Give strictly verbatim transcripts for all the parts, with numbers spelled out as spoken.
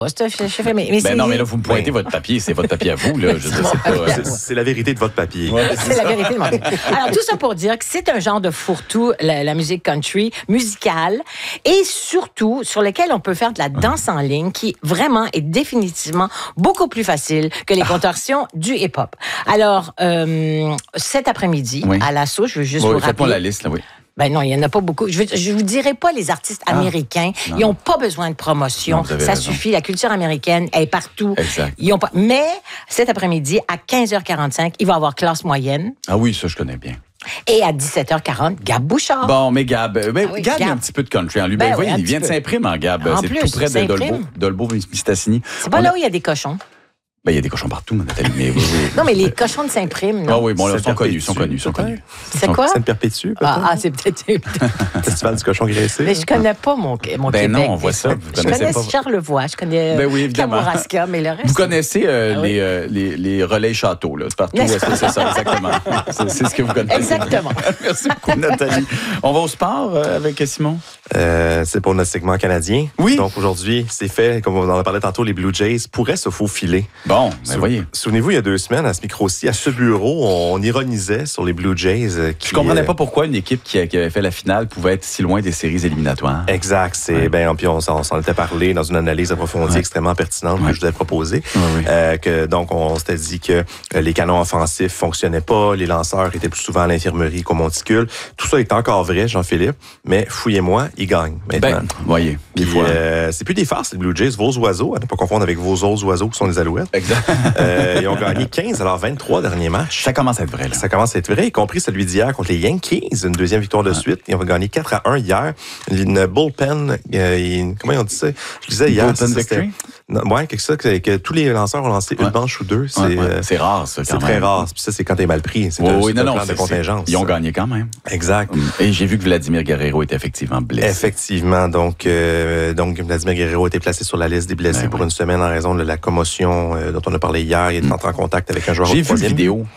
Je fais, mais, mais ben non, mais là, vous me pointez ben... votre papier, c'est votre papier à vous, là. Je sais pas. C'est, c'est la vérité de votre papier. Ouais, c'est, c'est la vérité de mon papier. Alors, tout ça pour dire que c'est un genre de fourre-tout, la, la musique country, musicale, et surtout, sur lequel on peut faire de la danse en ligne, qui vraiment est définitivement beaucoup plus facile que les contorsions ah. du hip-hop. Alors, euh, cet après-midi, oui. à l'assaut, je veux juste oui, vous rappeler... Faites-moi la liste, là, oui. Ben non, il n'y en a pas beaucoup. Je ne vous dirai pas les artistes ah, américains. Non. Ils n'ont pas besoin de promotion. Non, ça raison. Suffit. La culture américaine est partout. Exact. Ils ont pas... Mais cet après-midi, à quinze heures quarante-cinq, il va y avoir Classe moyenne. Ah oui, ça, je connais bien. Et à dix-sept heures quarante, Gab Bouchard. Bon, mais Gab, ben, ah oui, Gab, Gab, il y a un petit peu de country en lui. Ben, ben oui, il vient peu. de Saint-Prime, en Gab. En c'est plus, tout près de Dolbeau, Dolbeau-Mistassini. C'est pas On là a... où il y a des cochons. Ben, il y a des cochons partout, Nathalie. Mais oui, oui. Non, mais les cochons de Saint-Prime, non? Ah oui, bon, là, ils sont connus, sont connus, sont connus. C'est quoi? Ça me perpétue, peut-être? Ah, ah, c'est peut-être... Festival du cochon graissé. Mais je connais pas mon, mon ben Québec. Ben non, on voit ça. Vous je connais pas... Charlevoix, je connais ben oui, Kamouraska, mais le reste... Vous connaissez euh, ah, oui. les, euh, les, les relais châteaux, là, partout. Est-ce que c'est ça, exactement? c'est, c'est ce que vous connaissez. Exactement. Merci beaucoup, Nathalie. On va au sport euh, avec Simon? Euh, c'est pour notre segment canadien. Oui. Donc, aujourd'hui, c'est fait, comme on en a parlé tantôt, les Blue Jays pourraient se faufiler. Bon, ben voyez. Souvenez-vous, il y a deux semaines, à ce micro-ci, à ce bureau, on ironisait sur les Blue Jays. Euh, qui, Je comprenais euh... pas pourquoi une équipe qui, qui avait fait la finale pouvait être si loin des séries éliminatoires. Exact. C'est, ouais. ben, puis on, on s'en était parlé dans une analyse approfondie ouais. extrêmement pertinente ouais. que je vous ai proposée. Ouais, ouais. Euh, que, donc, on s'était dit que les canons offensifs fonctionnaient pas, les lanceurs étaient plus souvent à l'infirmerie qu'au monticule. Tout ça est encore vrai, Jean-Philippe, mais fouillez-moi, ils gagnent maintenant. Ben, voyez. Puis, euh, c'est plus des farces, les Blue Jays, vos oiseaux, à ne pas confondre avec vos autres oiseaux qui sont les Alouettes. Exact. euh, ils ont gagné quinze à leurs vingt-trois derniers matchs. Ça commence à être vrai, là. Ça commence à être vrai, y compris celui d'hier contre les Yankees, une deuxième victoire de ouais. suite. Ils ont gagné quatre à un hier. Une bullpen, euh, une, comment on dit ça? Je disais hier. Bullpen victory? Ouais, quelque chose que, que tous les lanceurs ont lancé ouais. une manche ou deux. C'est, ouais, ouais. c'est rare, ça, quand C'est même. très rare. Puis ça, c'est quand t'es mal pris. C'est oui, un, oui, c'est non, un plan non, de contingence. Ils ont gagné quand même. Exact. Et j'ai vu que Vladimir Guerrero était effectivement blessé. Effectivement. Donc, euh, donc Vladimir Guerrero a été placé sur la liste des blessés ben, pour oui. une semaine en raison de la commotion euh, dont on a parlé hier. Il est entré en contact avec un joueur J'ai au troisième. J'ai vu la vidéo.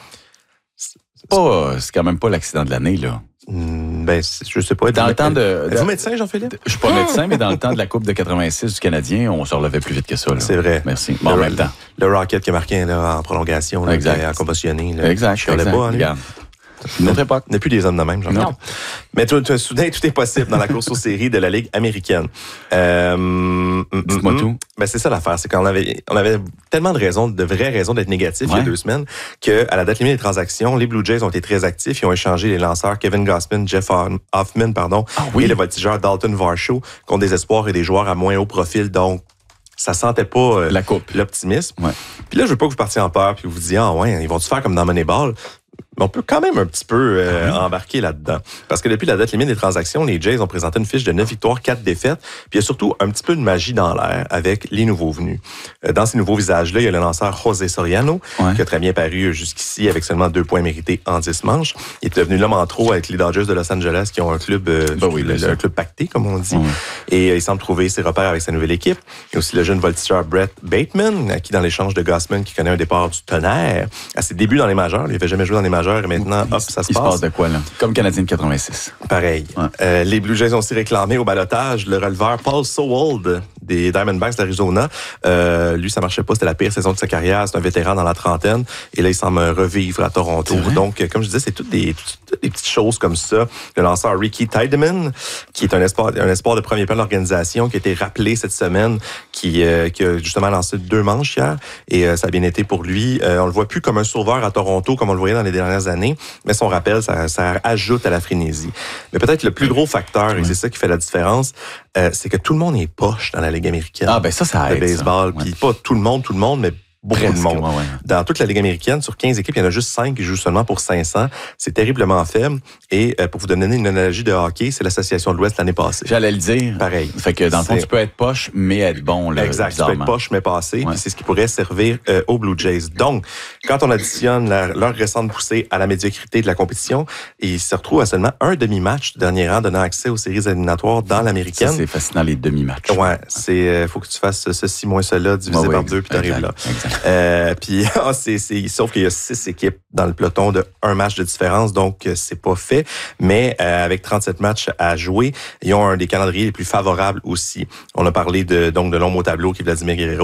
C'est, pas, c'est quand même pas l'accident de l'année, là. Ben, je sais pas. Dans le temps de. Êtes-vous médecin, Jean-Philippe? Je suis pas médecin, mais dans le temps de la Coupe de quatre-vingt-six du Canadien, on se relevait plus vite que ça. Là. C'est vrai. Merci. Bon, en même temps. Le Rocket qui a marqué là, en prolongation, là, exact. Qui a commotionné. Là, exact. Je ne exact. pas. Regarde. Une autre époque. Il n'y a plus des hommes de même, Jean-Philippe. Non. Mais tout, tout, soudain, tout est possible dans la course aux séries de la Ligue américaine. Euh, Dites-moi tout. Ben, c'est ça l'affaire. C'est qu'on avait, on avait tellement de raisons, de vraies raisons d'être négatifs ouais. il y a deux semaines, qu'à la date limite des transactions, les Blue Jays ont été très actifs. Ils ont échangé les lanceurs Kevin Gausman, Jeff Hoffman, pardon, ah, oui. et le voltigeur Dalton Varsho, contre des espoirs et des joueurs à moins haut profil. Donc, ça sentait pas euh, la coupe. L'optimisme. Ouais. Puis là, je veux pas que vous partiez en peur puis que vous disiez, ah ouais, ils vont-tu faire comme dans Moneyball? Mais on peut quand même un petit peu euh, ah oui. embarquer là-dedans. Parce que depuis la date limite des transactions, les Jays ont présenté une fiche de neuf victoires, quatre défaites. Puis il y a surtout un petit peu de magie dans l'air avec les nouveaux venus. Dans ces nouveaux visages-là, il y a le lanceur José Soriano, ouais. qui a très bien paru jusqu'ici avec seulement deux points mérités en dix manches. Il est devenu l'homme en trop avec les Dodgers de Los Angeles, qui ont un club, euh, ben oui, le, un club pacté, comme on dit. Ouais. Et euh, il semble trouver ses repères avec sa nouvelle équipe. Il y a aussi le jeune voltigeur Brett Bateman, qui dans l'échange de Gausman, qui connaît un départ du tonnerre, à ses débuts dans les majeurs. Il n'avait jamais joué dans les majeurs et maintenant, hop, ça se il passe. Il se passe de quoi, là? Comme Canadien de quatre-vingt-six. Pareil. Ouais. Euh, les Blue Jays ont aussi réclamé au balotage le releveur Paul Sowald des Diamondbacks d'Arizona. Euh, lui, ça marchait pas. C'était la pire saison de sa carrière. C'est un vétéran dans la trentaine. Et là, il semble revivre à Toronto. Donc, comme je disais, c'est toutes des, toutes des petites choses comme ça. Le lanceur Ricky Tiedemann, qui est un espoir, un espoir de premier plan de l'organisation, qui a été rappelé cette semaine, qui, euh, qui a justement lancé deux manches hier. Et euh, ça a bien été pour lui. Euh, on le voit plus comme un sauveur à Toronto, comme on le voyait dans les dernières années. Mais son rappel, ça, ça ajoute à la frénésie. Mais peut-être le plus gros facteur, et c'est ça qui fait la différence, euh, c'est que tout le monde est poche dans la Ligue américaine. Ah, ben ça, ça aide. De baseball. Puis ouais. pas tout le monde, tout le monde, mais beaucoup Presque, de monde. Ouais, ouais. Dans toute la Ligue américaine, sur quinze équipes, il y en a juste cinq qui jouent seulement pour cinq cents. C'est terriblement faible. Et euh, pour vous donner une analogie de hockey, c'est l'Association de l'Ouest l'année passée. J'allais le dire. Pareil. Fait que dans le fond, tu peux être poche, mais être bon. Là, exact. Bizarrement. Tu peux être poche, mais passé. Ouais. Puis c'est ce qui pourrait servir euh, aux Blue Jays. Donc, quand on additionne la, leur récente poussée à la médiocrité de la compétition, ils se retrouvent à seulement un demi-match du dernier rang, donnant accès aux séries éliminatoires dans l'américaine. Ça, c'est fascinant, les demi-matchs. Ouais. C'est, euh, faut que tu fasses ceci moins cela, divisé ouais, par ouais, deux, puis t'arrives là. Exact. Euh, puis, c'est, c'est, sauf qu'il y a six équipes dans le peloton de un match de différence, donc c'est pas fait. Mais euh, avec trente-sept matchs à jouer, ils ont un des calendriers les plus favorables aussi. On a parlé de donc de l'ombre au tableau qui est Vladimir Guerrero.